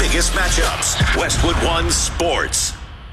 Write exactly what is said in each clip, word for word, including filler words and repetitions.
biggest matchups. Westwood One Sports.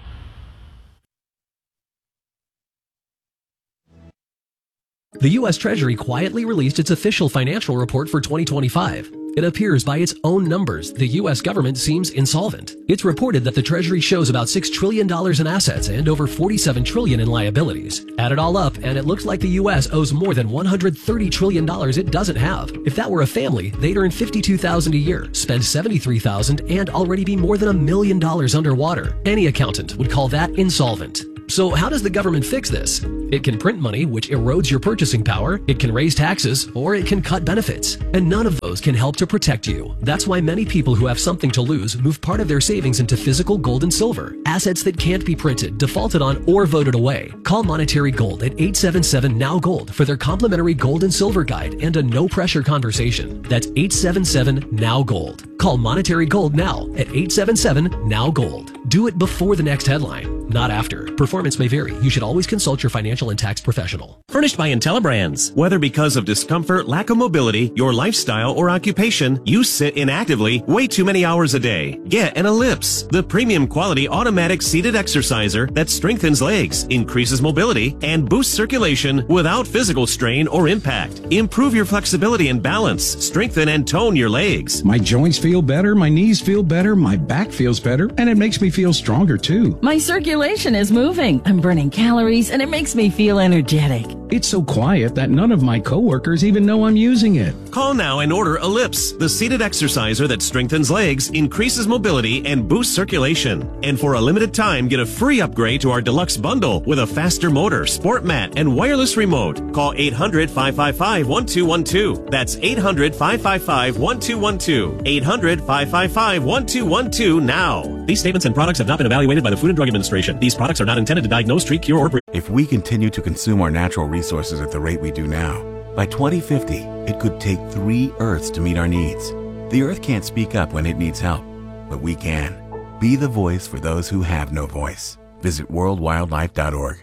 The U S Treasury quietly released its official financial report for twenty twenty-five. It appears by its own numbers, the U S government seems insolvent. It's reported that the Treasury shows about six trillion dollars in assets and over forty-seven trillion dollars in liabilities. Add it all up, and it looks like the U S owes more than one hundred thirty trillion dollars it doesn't have. If that were a family, they'd earn fifty-two thousand dollars a year, spend seventy-three thousand dollars, and already be more than a million dollars underwater. Any accountant would call that insolvent. So how does the government fix this? It can print money, which erodes your purchasing power, it can raise taxes, or it can cut benefits. And none of those can help to protect you. That's why many people who have something to lose move part of their savings into physical gold and silver, assets that can't be printed, defaulted on, or voted away. Call Monetary Gold at eight seven seven N O W Gold for their complimentary gold and silver guide and a no-pressure conversation. That's eight seven seven N O W Gold. Call Monetary Gold now at eight seven seven N O W Gold. Do it before the next headline, not after. Performance may vary. You should always consult your financial and tax professional. Furnished by IntelliBrands. Whether because of discomfort, lack of mobility, your lifestyle, or occupation, you sit inactively way too many hours a day. Get an Ellipse, the premium quality automatic seated exerciser that strengthens legs, increases mobility, and boosts circulation without physical strain or impact. Improve your flexibility and balance. Strengthen and tone your legs. My joints feel better, my knees feel better, my back feels better, and it makes me feel stronger too. My circulation is moving. I'm burning calories, and it makes me feel energetic. It's so quiet that none of my coworkers even know I'm using it. Call now and order Ellipse, the seated exerciser that strengthens legs, increases mobility, and boosts circulation. And for a limited time, get a free upgrade to our deluxe bundle with a faster motor, sport mat, and wireless remote. Call eight hundred, five five five, one two one two. That's eight hundred, five five five, one two one two. eight hundred, five five five, one two one two now. These statements and products have not been evaluated by the Food and Drug Administration. These products are not intended to diagnose, treat, cure, or... If we continue to consume our natural resources at the rate we do now, by twenty fifty, it could take three Earths to meet our needs. The Earth can't speak up when it needs help, but we can. Be the voice for those who have no voice. Visit world wildlife dot org.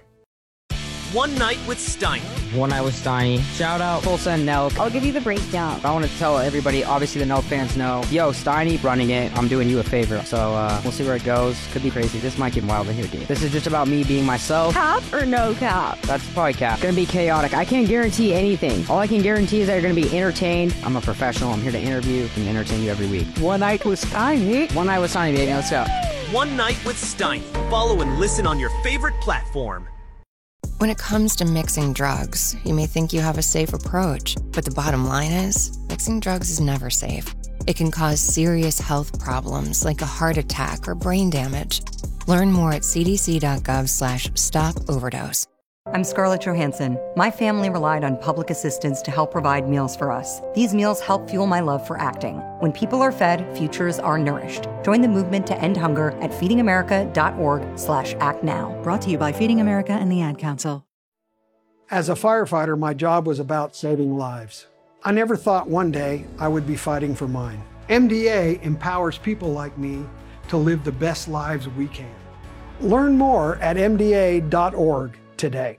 One Night with Steiny. One Night with Steiny. Shout out Tulsa and Nelk. I'll give you the breakdown. I want to tell everybody, obviously the Nelk fans know, yo, Steiny running it. I'm doing you a favor. So uh, we'll see where it goes. Could be crazy. This might get wild in here, dude. This is just about me being myself. Cap or no cap? That's probably cap. Gonna be chaotic. I can't guarantee anything. All I can guarantee is that you're gonna be entertained. I'm a professional. I'm here to interview and entertain you every week. One Night with Steiny. One Night with Steiny, baby. Let's go. One Night with Steiny. Follow and listen on your favorite platform. When it comes to mixing drugs, you may think you have a safe approach, but the bottom line is, mixing drugs is never safe. It can cause serious health problems like a heart attack or brain damage. Learn more at c d c dot gov slash stop overdose. I'm Scarlett Johansson. My family relied on public assistance to help provide meals for us. These meals help fuel my love for acting. When people are fed, futures are nourished. Join the movement to end hunger at feeding america dot org slash act now. Brought to you by Feeding America and the Ad Council. As a firefighter, my job was about saving lives. I never thought one day I would be fighting for mine. M D A empowers people like me to live the best lives we can. Learn more at m d a dot org today.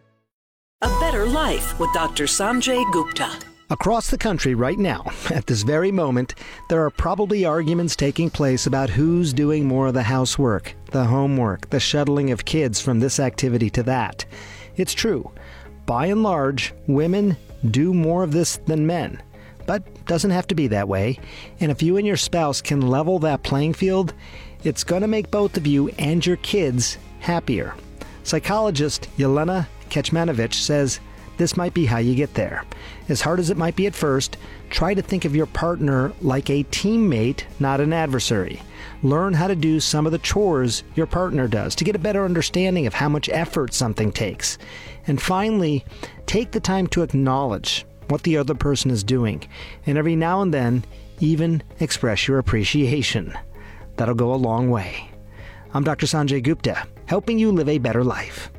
A Better Life with Doctor Sanjay Gupta. Across the country right now, at this very moment, there are probably arguments taking place about who's doing more of the housework, the homework, the shuttling of kids from this activity to that. It's true. By and large, women do more of this than men. But doesn't have to be that way. And if you and your spouse can level that playing field, it's going to make both of you and your kids happier. Psychologist Yelena Kecmanovic says this might be how you get there. As hard as it might be at first, try to think of your partner like a teammate, not an adversary. Learn how to do some of the chores your partner does to get a better understanding of how much effort something takes. And finally, take the time to acknowledge what the other person is doing, and every now and then, even express your appreciation. That'll go a long way. I'm Doctor Sanjay Gupta, helping you live a better life.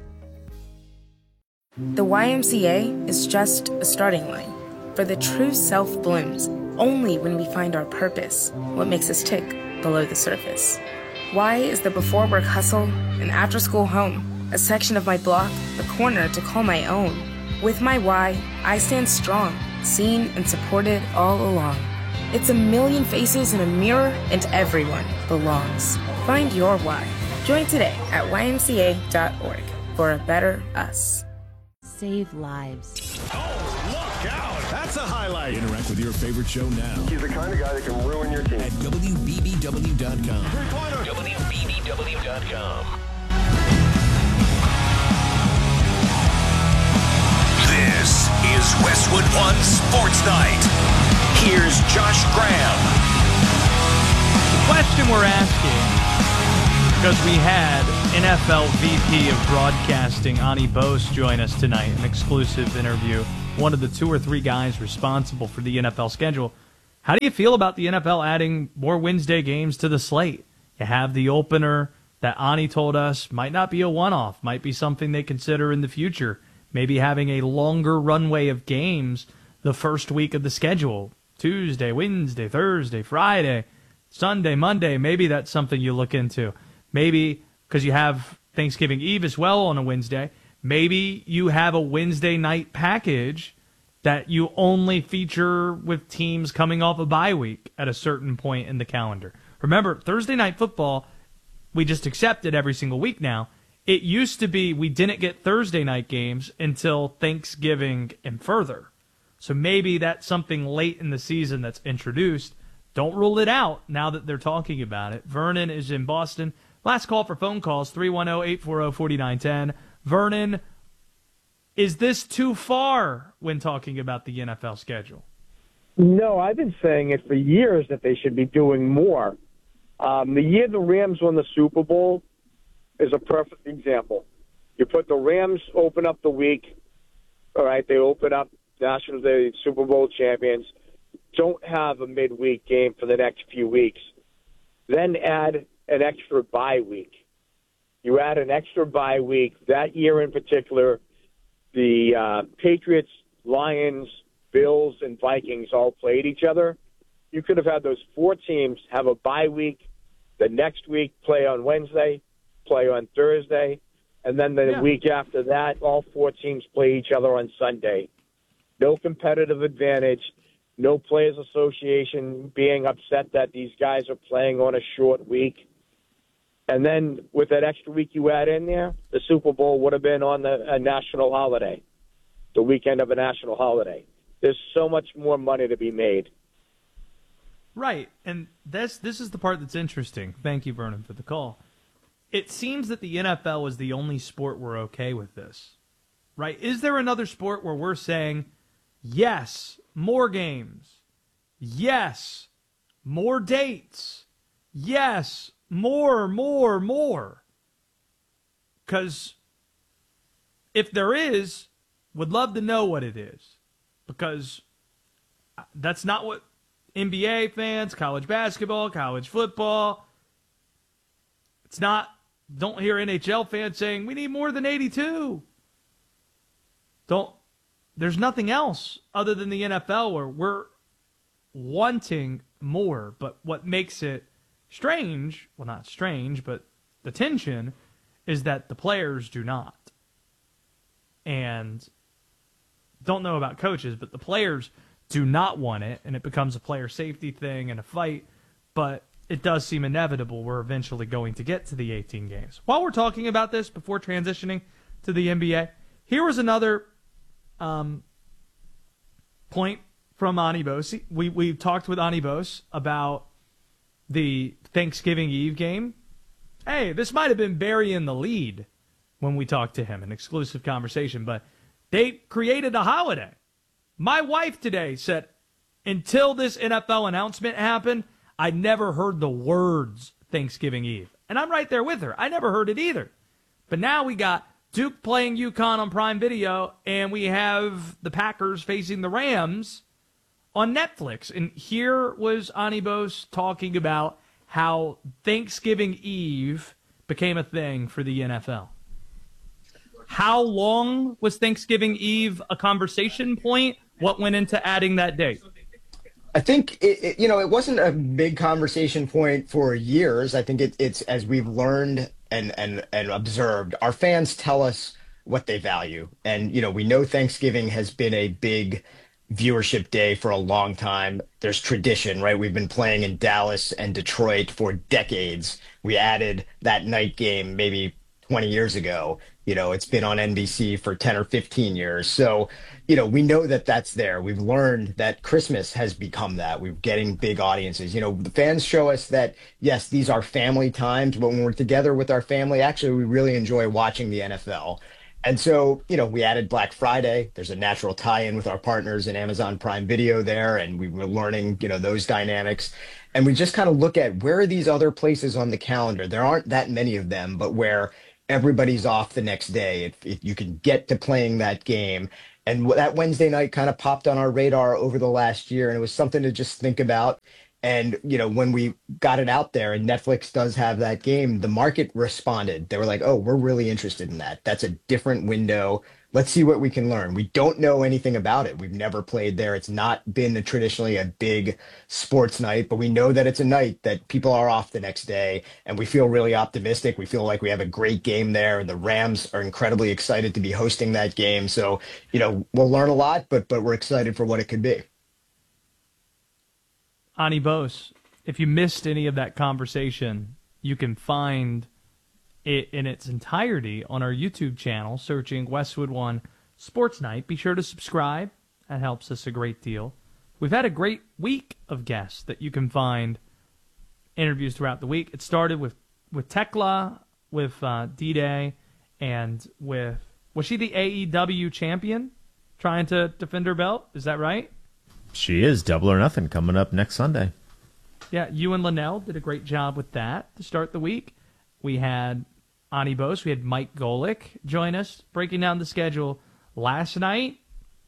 The Y M C A is just a starting line, for the true self blooms only when we find our purpose, what makes us tick below the surface. Y is the before work hustle, an after school home, a section of my block, a corner to call my own. With my Y, I stand strong, seen and supported all along. It's a million faces in a mirror, and everyone belongs. Find your why. Join today at Y M C A dot org for a better us. Save lives. Oh, look out! That's a highlight. Interact with your favorite show now. He's the kind of guy that can ruin your team. At W B B W dot com. W B B W dot com. This is Westwood One Sports Night. Here's Josh Graham. The question we're asking, because we had N F L V P of Broadcasting, Ani Bose, join us tonight, an exclusive interview, one of the two or three guys responsible for the N F L schedule. How do you feel about the N F L adding more Wednesday games to the slate? You have the opener that Ani told us might not be a one-off, might be something they consider in the future, maybe having a longer runway of games the first week of the schedule. Tuesday, Wednesday, Thursday, Friday, Sunday, Monday, maybe that's something you look into. Maybe because you have Thanksgiving Eve as well on a Wednesday, maybe you have a Wednesday night package that you only feature with teams coming off a bye week at a certain point in the calendar. Remember, Thursday Night Football, we just accept it every single week now. It used to be we didn't get Thursday night games until Thanksgiving and further. So maybe that's something late in the season that's introduced. Don't rule it out now that they're talking about it. Vernon is in Boston. Last call for phone calls, three one zero, eight four zero, four nine one zero. Vernon, is this too far when talking about the N F L schedule? No, I've been saying it for years that they should be doing more. Um, the year the Rams won the Super Bowl is a perfect example. You put the Rams open up the week, all right, they open up National Day Super Bowl champions, don't have a midweek game for the next few weeks. Then add an extra bye week. You add an extra bye week. That year in particular, the uh, Patriots, Lions, Bills, and Vikings all played each other. You could have had those four teams have a bye week, the next week play on Wednesday, play on Thursday, and then the yeah. week after that, all four teams play each other on Sunday. No competitive advantage, no Players Association being upset that these guys are playing on a short week. And then with that extra week you add in there, the Super Bowl would have been on the, a national holiday, the weekend of a national holiday. There's so much more money to be made. Right, and this, this is the part that's interesting. Thank you, Vernon, for the call. It seems that the N F L is the only sport we're okay with this. Right? Is there another sport where we're saying, yes, more games. Yes, more dates. Yes, more, more, more. Because if there is, would love to know what it is. Because that's not what N B A fans, college basketball, college football, it's not, don't hear N H L fans saying, we need more than eighty-two. Don't. There's nothing else other than the N F L where we're wanting more. But what makes it strange, well, not strange, but the tension is that the players do not. And don't know about coaches, but the players do not want it, and it becomes a player safety thing and a fight. But it does seem inevitable we're eventually going to get to the eighteen games. While we're talking about this, before transitioning to the N B A, here was another Um, point from Ani Bose. We we talked with Ani Bose about the Thanksgiving Eve game. Hey, this might have been burying the lead when we talked to him, an exclusive conversation, but they created a holiday. My wife today said, until this N F L announcement happened, I never heard the words Thanksgiving Eve. And I'm right there with her. I never heard it either. But now we got Duke playing UConn on Prime Video, and we have the Packers facing the Rams on Netflix. And here was Ani Bose talking about how Thanksgiving Eve became a thing for the N F L. How long was Thanksgiving Eve a conversation point? What went into adding that date? I think, it, it, you know, it wasn't a big conversation point for years. I think it, it's, as we've learned and, and, and observed, our fans tell us what they value. And, you know, we know Thanksgiving has been a big viewership day for a long time. There's tradition, right? We've been playing in Dallas and Detroit for decades. We added that night game maybe twenty years ago. You know, it's been on N B C for ten or fifteen years. So, you know, we know that that's there. We've learned that Christmas has become that. We're getting big audiences. You know, the fans show us that, yes, these are family times, but when we're together with our family, actually, we really enjoy watching the N F L. And so, you know, we added Black Friday. There's a natural tie-in with our partners in Amazon Prime Video there, and we were learning, you know, those dynamics. And we just kind of look at where are these other places on the calendar? There aren't that many of them, but where everybody's off the next day. If, if you can get to playing that game. And that Wednesday night kind of popped on our radar over the last year, and it was something to just think about. And, you know, when we got it out there and Netflix does have that game, the market responded. They were like, oh, we're really interested in that. That's a different window. Let's see what we can learn. We don't know anything about it. We've never played there. It's not been a, traditionally a big sports night, but we know that it's a night that people are off the next day, and we feel really optimistic. We feel like we have a great game there, and the Rams are incredibly excited to be hosting that game. So, you know, we'll learn a lot, but but we're excited for what it could be. Ani Bose, if you missed any of that conversation, you can find it in its entirety on our YouTube channel, searching Westwood One Sports Night. Be sure to subscribe. That helps us a great deal. We've had a great week of guests that you can find interviews throughout the week. It started with, with Tekla, with uh, D-Day, and with, was she the A E W champion trying to defend her belt? Is that right? She is. Double or Nothing coming up next Sunday. Yeah, you and Linnell did a great job with that to start the week. We had Ani Bose, we had Mike Golick join us, breaking down the schedule last night.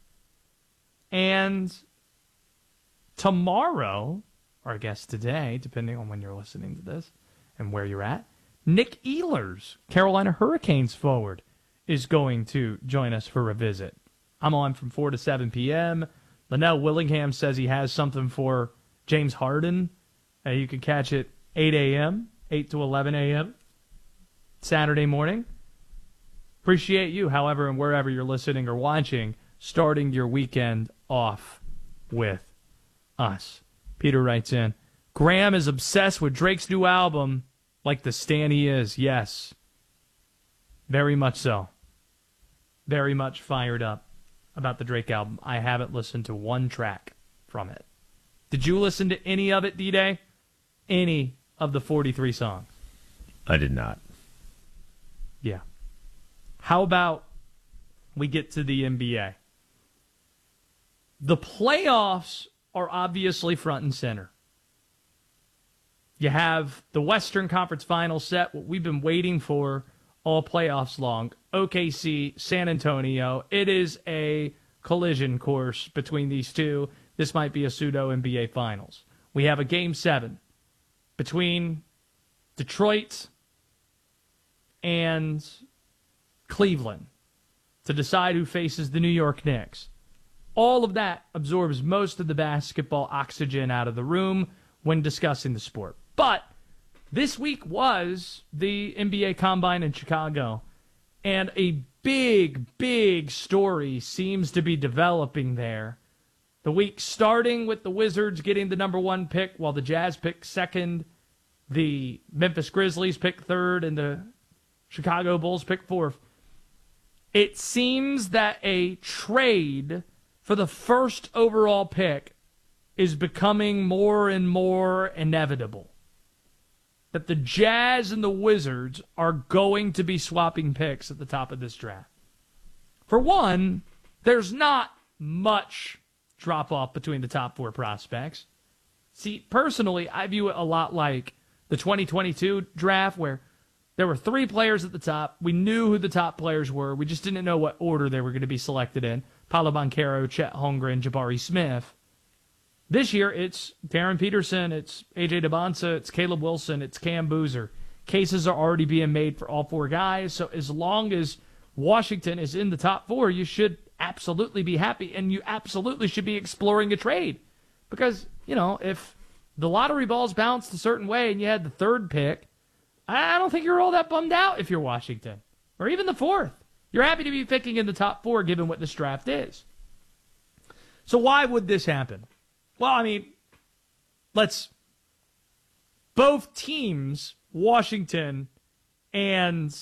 And tomorrow, or I guess today, depending on when you're listening to this and where you're at, Nick Ehlers, Carolina Hurricanes forward, is going to join us for a visit. I'm on from four to seven p.m. Linnell Willingham says he has something for James Harden. Uh, you can catch it eight a.m., eight to eleven a.m., Saturday morning. Appreciate you, however, and wherever you're listening or watching, starting your weekend off with us. Peter writes in, Graham is obsessed with Drake's new album like the stan he is. Yes. Very much so. Very much fired up about the Drake album. I haven't listened to one track from it. Did you listen to any of it, D-Day? Any of the forty-three songs? I did not. Yeah. How about we get to the N B A? The playoffs are obviously front and center. You have the Western Conference Finals set, what we've been waiting for all playoffs long. O K C, San Antonio. It is a collision course between these two. This might be a pseudo N B A Finals. We have a Game seven between Detroit and Cleveland to decide who faces the New York Knicks. All of that absorbs most of the basketball oxygen out of the room when discussing the sport. But this week was the N B A Combine in Chicago, and a big, big story seems to be developing there. The week starting with the Wizards getting the number one pick, while the Jazz pick second, the Memphis Grizzlies pick third, and the Chicago Bulls pick fourth. It seems that a trade for the first overall pick is becoming more and more inevitable. That the Jazz and the Wizards are going to be swapping picks at the top of this draft. For one, there's not much drop-off between the top four prospects. See, personally, I view it a lot like the twenty twenty-two draft, where there were three players at the top. We knew who the top players were. We just didn't know what order they were going to be selected in. Paolo Banchero, Chet Holmgren, Jabari Smith. This year, it's Darren Peterson, it's A J DeBonsa, it's Caleb Wilson, it's Cam Boozer. Cases are already being made for all four guys, so as long as Washington is in the top four, you should absolutely be happy, and you absolutely should be exploring a trade. Because, you know, if the lottery balls bounced a certain way and you had the third pick, I don't think you're all that bummed out if you're Washington. Or even the fourth. You're happy to be picking in the top four given what this draft is. So why would this happen? Well, I mean, let's... Both teams, Washington and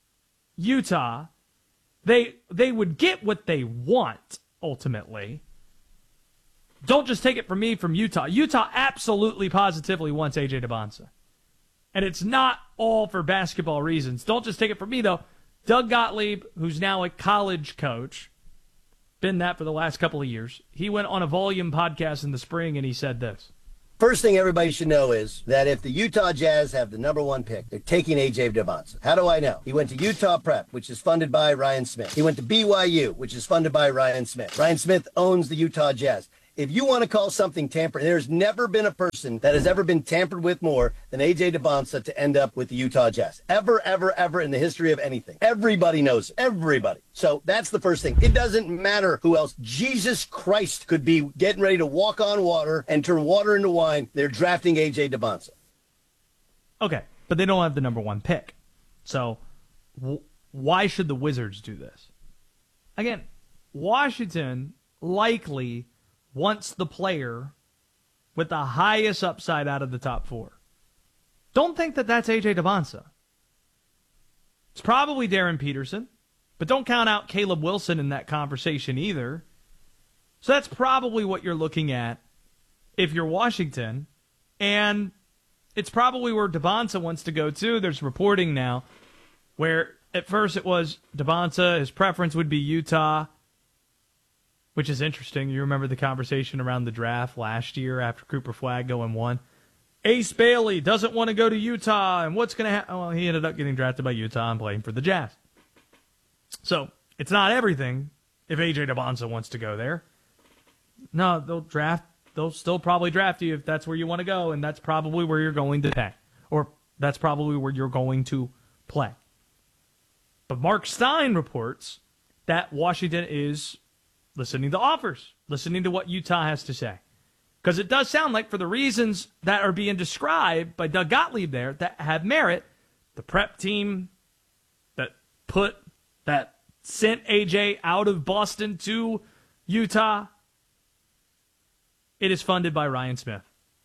Utah, they they would get what they want, ultimately. Don't just take it from me from Utah. Utah absolutely, positively wants A J Dybantsa. And it's not all for basketball reasons. Don't just take it from me, though. Doug Gottlieb, who's now a college coach, been that for the last couple of years, he went on a Volume podcast in the spring and he said this. First thing everybody should know is that if the Utah Jazz have the number one pick, they're taking A J Dybantsa. How do I know? He went to Utah Prep, which is funded by Ryan Smith. He went to B Y U, which is funded by Ryan Smith. Ryan Smith owns the Utah Jazz. If you want to call something tampered, there's never been a person that has ever been tampered with more than A J Dybantsa to end up with the Utah Jazz. Ever, ever, ever in the history of anything. Everybody knows it. Everybody. So that's the first thing. It doesn't matter who else. Jesus Christ could be getting ready to walk on water and turn water into wine. They're drafting A J Dybantsa. Okay, but they don't have the number one pick. So w- why should the Wizards do this? Again, Washington likely wants the player with the highest upside out of the top four. Don't think that that's A J Dybantsa. It's probably Darren Peterson, but don't count out Caleb Wilson in that conversation either. So that's probably what you're looking at if you're Washington, and it's probably where Dybantsa wants to go too. There's reporting now where at first it was Dybantsa, his preference would be Utah, which is interesting. You remember the conversation around the draft last year after Cooper Flagg going one. Ace Bailey doesn't want to go to Utah, and what's going to happen? Well, he ended up getting drafted by Utah and playing for the Jazz. So it's not everything if A J Dybantsa wants to go there. No, they'll draft. They'll still probably draft you if that's where you want to go, and that's probably where you're going to pay, or that's probably where you're going to play. But Mark Stein reports that Washington is listening to offers, listening to what Utah has to say. Because it does sound like for the reasons that are being described by Doug Gottlieb there that have merit, the prep team that put, that sent A J out of Boston to Utah, it is funded by Ryan Smith.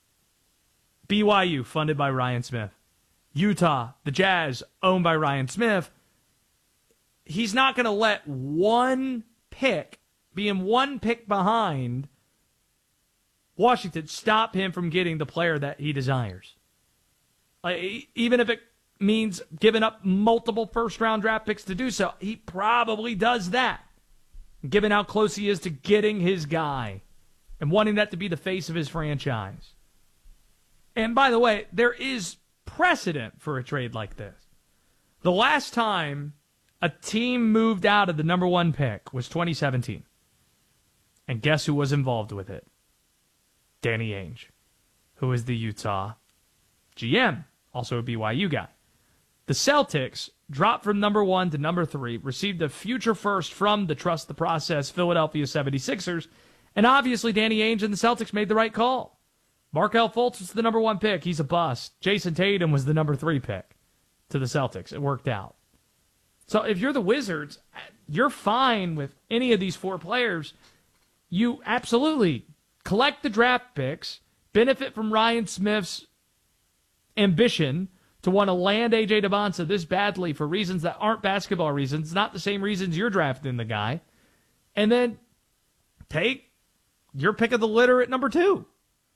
B Y U, funded by Ryan Smith. Utah, the Jazz, owned by Ryan Smith. He's not going to let one pick, being one pick behind Washington, stop him from getting the player that he desires. Like, even if it means giving up multiple first-round draft picks to do so, he probably does that, given how close he is to getting his guy and wanting that to be the face of his franchise. And by the way, there is precedent for a trade like this. The last time a team moved out of the number one pick was twenty seventeen. And guess who was involved with it? Danny Ainge, who is the Utah G M, also a B Y U guy. The Celtics dropped from number one to number three, received a future first from the Trust the Process Philadelphia seventy-sixers, and obviously Danny Ainge and the Celtics made the right call. Markelle Fultz was the number one pick. He's a bust. Jason Tatum was the number three pick to the Celtics. It worked out. So if you're the Wizards, you're fine with any of these four players. You absolutely collect the draft picks, benefit from Ryan Smith's ambition to want to land A J Dybantsa this badly for reasons that aren't basketball reasons, not the same reasons you're drafting the guy, and then take your pick of the litter at number two.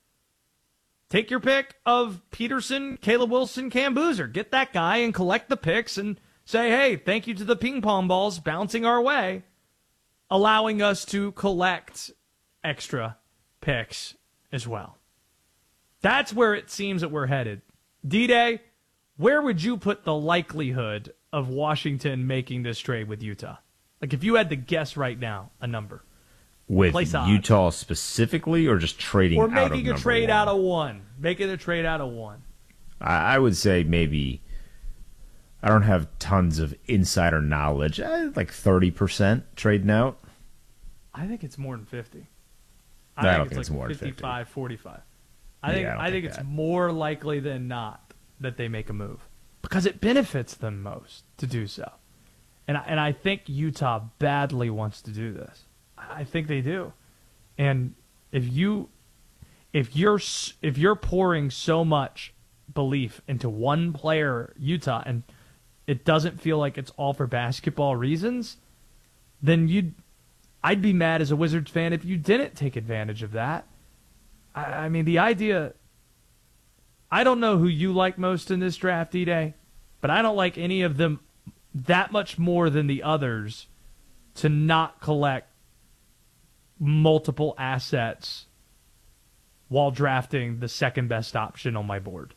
Take your pick of Peterson, Caleb Wilson, Cam Boozer. Get that guy and collect the picks and say, hey, thank you to the ping pong balls bouncing our way, allowing us to collect extra picks as well. That's where it seems that we're headed. D-Day, where would you put the likelihood of Washington making this trade with Utah? Like if you had to guess right now a number. With Place Utah odds. Specifically or just trading out of number one? Or making a trade out of one. Making a trade out of one. I, I would say maybe, I don't have tons of insider knowledge, eh, like thirty percent trading out. I think it's more than fifty. I, I don't think think it's it's like more than fifty-five, fifty. forty-five. I Yeah, think I don't I think think it's that. more likely than not that they make a move because it benefits them most to do so. And I, and I think Utah badly wants to do this. I think they do. And if you if you're if you're pouring so much belief into one player, Utah, and it doesn't feel like it's all for basketball reasons, then you'd I'd be mad as a Wizards fan if you didn't take advantage of that. I, I mean, the idea. I don't know who you like most in this draft, D-Day, but I don't like any of them that much more than the others to not collect multiple assets while drafting the second best option on my board.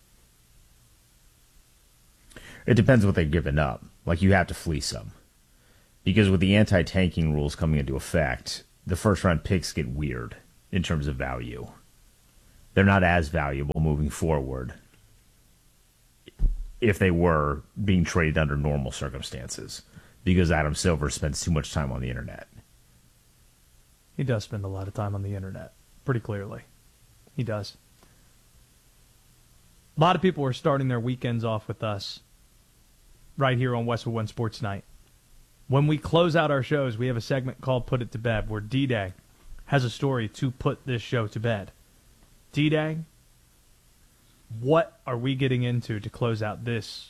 It depends what they're giving up. Like, you have to fleece them. Because with the anti-tanking rules coming into effect, the first-round picks get weird in terms of value. They're not as valuable moving forward if they were being traded under normal circumstances, because Adam Silver spends too much time on the internet. He does spend a lot of time on the internet, pretty clearly. He does. A lot of people are starting their weekends off with us right here on Westwood One Sports Night. When we close out our shows, we have a segment called Put It to Bed, where D-Day has a story to put this show to bed. D-Day, what are we getting into to close out this